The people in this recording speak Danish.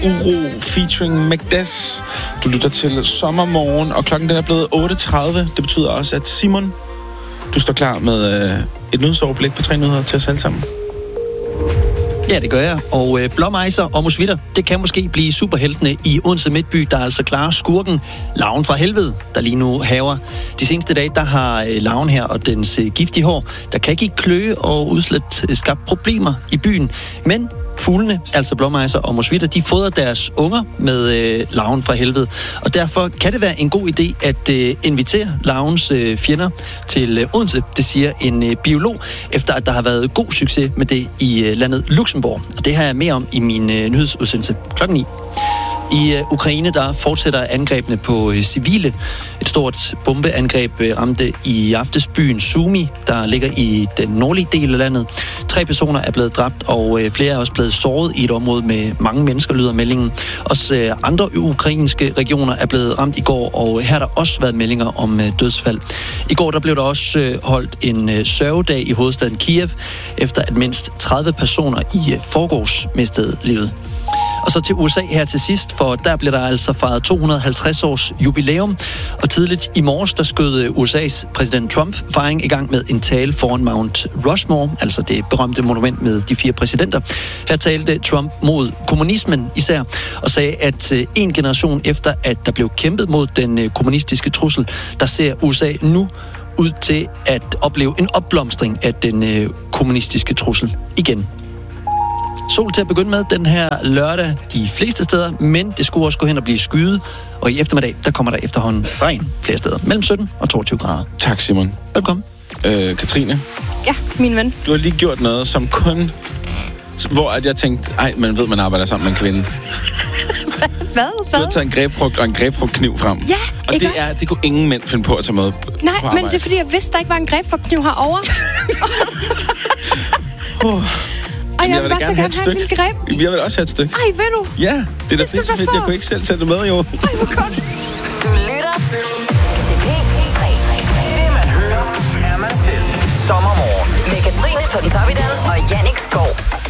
Uro featuring Magdes. Du lytter til Sommermorgen, og klokken den er blevet 8:30. Det betyder også, at Simon, du står klar med et nyhedsoverblik på 3 nyheder til os alle sammen. Ja, det gør jeg. Og blåmejser og musvitter, det kan måske blive superheltene i Odense Midtby, der altså klarer skurken Larven fra helvede, der lige nu haver. De seneste dage, der har larven her og dens giftige hår, der kan give kløe og udslet skabt problemer i byen. Men fuglene, altså blåmejser og musvitter, de fodrer deres unger med larven fra helvede. Og derfor kan det være en god idé at invitere larvens fjender til Odense, det siger en biolog, efter at der har været god succes med det i landet Luxembourg. Og det har jeg mere om i min nyhedsudsendelse klokken 9. I Ukraine, der fortsætter angrebene på civile. Et stort bombeangreb ramte i aftes byen Sumy, der ligger i den nordlige del af landet. 3 personer er blevet dræbt, og flere er også blevet såret i et område med mange mennesker, lyder meldingen. Også andre ukrainske regioner er blevet ramt i går, og her har der også været meldinger om dødsfald. I går der blev der også holdt en sørgedag i hovedstaden Kiev, efter at mindst 30 personer i forgårs mistede livet. Og så til USA her til sidst, for der blev der altså fejret 250 års jubilæum. Og tidligt i morges, der skød USA's præsident Trump fejring i gang med en tale foran Mount Rushmore, altså det berømte monument med de 4 præsidenter. Her talte Trump mod kommunismen især, og sagde, at en generation efter, at der blev kæmpet mod den kommunistiske trussel, der ser USA nu ud til at opleve en opblomstring af den kommunistiske trussel igen. Sol til at begynde med den her lørdag de fleste steder, men det skulle også gå hen og blive skyet. Og i eftermiddag, der kommer der efterhånden regn flere steder. Mellem 17 og 22 grader. Tak, Simon. Velkommen. Katrine? Ja, min ven. Du har lige gjort noget, som kun... Hvor at jeg tænkte, man ved, man arbejder sammen med en kvinde. Hvad? Du har taget en grebfrugt og en grebfrugtkniv frem. Ja, og ikke det kunne ingen mænd finde på at tage med på Nej, arbejde. men det er fordi, jeg vidste, der ikke var en grebfrugtkniv herovre. Og jeg vil bare så gerne have en lille greb. Jeg vil også have et stykke. Ej, vil du? Ja, det er da fedt. Jeg kunne ikke selv tage det med, jo. Ej, hvor godt. Du lytter til P3. Det man hører, er man selv. Sommermorgen med Katrine Pontoppidal og Jannik Skov.